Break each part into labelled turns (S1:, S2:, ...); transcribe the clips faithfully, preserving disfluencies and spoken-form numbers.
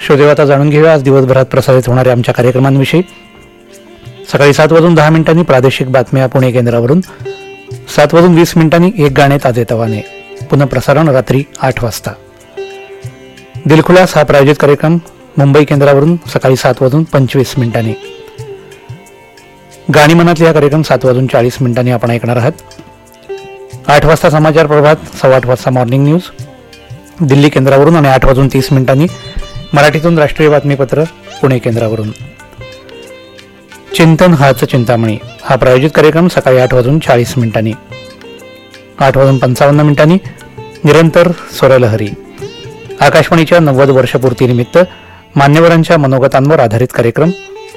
S1: श्रोतेहो, आता जाणून घेऊया आज दिवसभरात प्रसारित होणाऱ्या आमच्या कार्यक्रमांविषयी. सकाळी सात वाजून दहा मिनिटांनी प्रादेशिक बातम्या पुणे केंद्रावरून, सात वाजून वीस मिनिटांनी एक गाणे ताजेतवाने, पुन्हा प्रसारण रात्री आठ वाजता. दिलखुलास हा प्रायोजित कार्यक्रम मुंबई केंद्रावरून सकाळी सात वाजून पंचवीस मिनिटांनी. गाणी मनातले हा कार्यक्रम सात वाजून चाळीस मिनिटांनी आपण ऐकणार आहात. आठ वाजता समाचार प्रभात, सव्वा आठ वाजता मॉर्निंग न्यूज दिल्ली केंद्रावरून आणि आठ वाजून तीस मिनिटांनी मराठीतून राष्ट्रीय बातमीपत्र पुणे केंद्रावरून. चिंतन हाच चिंतामणी हा प्रायोजित कार्यक्रम सकाळी आठ वाजून चाळीस मिनिटांनी. आठ वाजून पंचावन्न मिनिटांनी निरंतर स्वरलहरी, आकाशवाणीच्या नव्वद वर्षपूर्तीनिमित्त मान्यवरांच्या मनोगतांवर आधारित कार्यक्रम.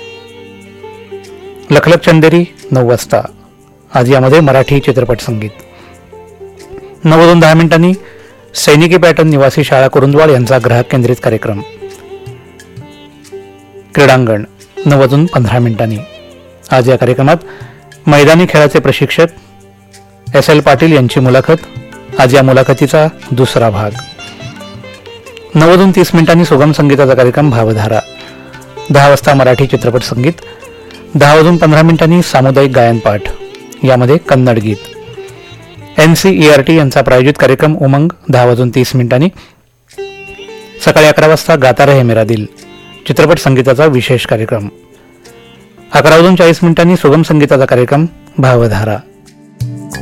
S1: लखलख चंदेरी नऊ वाजता, आज यामध्ये मराठी चित्रपट संगीत. नऊ वाजून दहा मिनिटांनी सैनिकी पॅटर्न निवासी शाळा कुरुंदवाड यांचा ग्राहक केंद्रित कार्यक्रम. क्रीडांगण नऊ वाजून पंधरा मिनिटांनी. आज या कार्यक्रमात मैदानी खेळाचे प्रशिक्षक एस एल पाटील यांची मुलाखत. आज या मुलाखतीचा दुसरा भाग. नऊ वाजून तीस मिनिटांनी सुगम संगीताचा कार्यक्रम भावधारा. दहा वाजता मराठी चित्रपट संगीत. दहा वाजून पंधरा मिनिटांनी सामुदायिक गायनपाठ, यामध्ये कन्नड गीत. N C E R T यांचा प्रायोजित कार्यक्रम उमंग दहा वाजून तीस मिनिटांनी. सकाळी अकरा वाजता गाता रहे मेरा दिल चित्रपट संगीताचा विशेष कार्यक्रम. अकरा वाजून चाळीस मिनिटांनी सुगम संगीताचा कार्यक्रम भावधारा.